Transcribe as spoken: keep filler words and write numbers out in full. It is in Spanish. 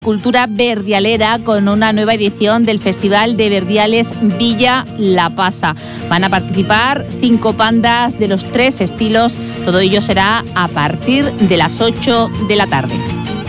Cultura verdialera con una nueva edición del Festival de Verdiales Villa La Pasa. Van a participar cinco bandas de los tres estilos. Todo ello será a partir de las ocho de la tarde.